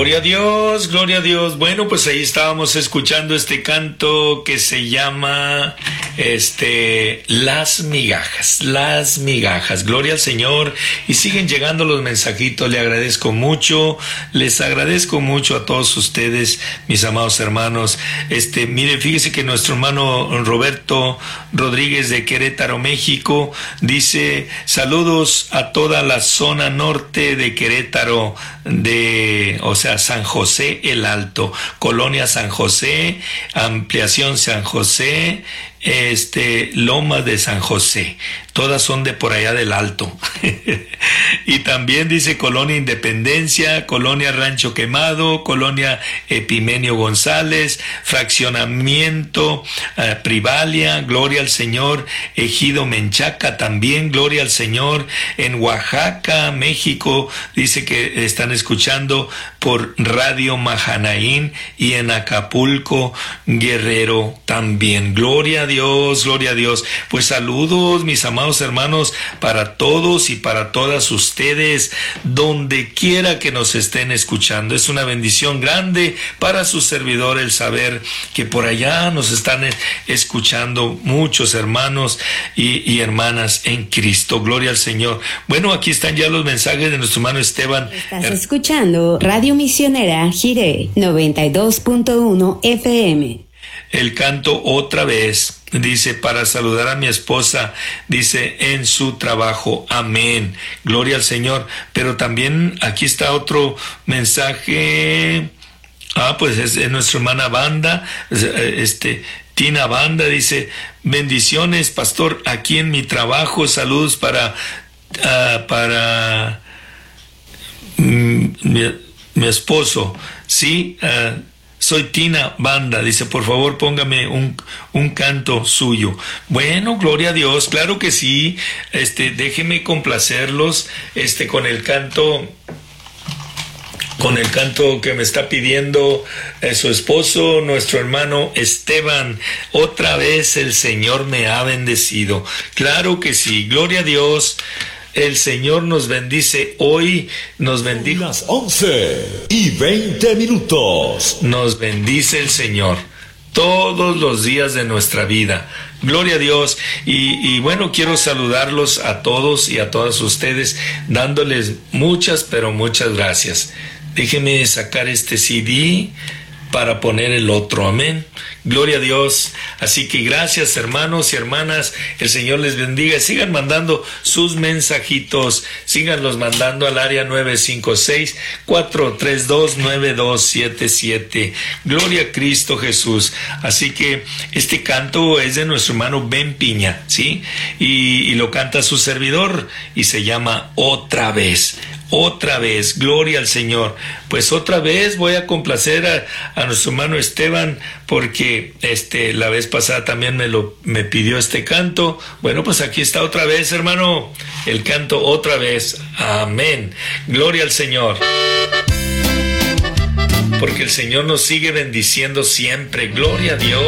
Gloria a Dios, gloria a Dios. Bueno, pues ahí estábamos escuchando este canto que se llama Las migajas, las migajas. Gloria al Señor. Y siguen llegando los mensajitos, le agradezco mucho, les agradezco mucho a todos ustedes, mis amados hermanos. Mire, fíjese que nuestro hermano Roberto Rodríguez de Querétaro, México, dice: saludos a toda la zona norte de Querétaro, San José el Alto, Colonia San José, Ampliación San José, Loma de San José, todas son de por allá del Alto. Y también dice Colonia Independencia, Colonia Rancho Quemado, Colonia Epimenio González, Fraccionamiento Privalia, gloria al Señor, Ejido Menchaca también, gloria al Señor. En Oaxaca, México, dice que están escuchando por Radio Mahanaín, y en Acapulco, Guerrero también. Gloria a Dios, gloria a Dios. Pues saludos, mis amados hermanos, para todos y para todas ustedes, donde quiera que nos estén escuchando. Es una bendición grande para su servidor el saber que por allá nos están escuchando muchos hermanos y hermanas en Cristo. Gloria al Señor. Bueno, aquí están ya los mensajes de nuestro hermano Esteban. Estás escuchando Radio Misionera Jiré 92.1 FM. El canto otra vez, dice, para saludar a mi esposa, dice, en su trabajo, amén, gloria al Señor. Pero también aquí está otro mensaje, pues es nuestra hermana Banda, Tina Banda, dice: bendiciones, pastor, aquí en mi trabajo, saludos para mi esposo, sí, soy Tina Banda, dice, por favor póngame un canto suyo. Bueno, gloria a Dios, claro que sí. Déjeme complacerlos con el canto que me está pidiendo su esposo, nuestro hermano Esteban. Otra vez el Señor me ha bendecido. Claro que sí, gloria a Dios. El Señor nos bendice hoy, nos bendijo. Las 11:20. Nos bendice el Señor todos los días de nuestra vida. Gloria a Dios. Y bueno, quiero saludarlos a todos y a todas ustedes, dándoles muchas, pero muchas gracias. Déjenme sacar este CD para poner el otro, amén. Gloria a Dios. Así que gracias, hermanos y hermanas, el Señor les bendiga. Sigan mandando sus mensajitos, síganlos mandando al área 956-432-9277. Gloria a Cristo Jesús. Así que este canto es de nuestro hermano Ben Piña, ¿sí? Y lo canta su servidor y se llama Otra Vez. Otra vez, gloria al Señor. Pues otra vez voy a complacer a nuestro hermano Esteban, porque la vez pasada también me pidió este canto. Bueno, pues aquí está otra vez, hermano, el canto otra vez. Amén. Gloria al Señor. Porque el Señor nos sigue bendiciendo siempre. Gloria a Dios.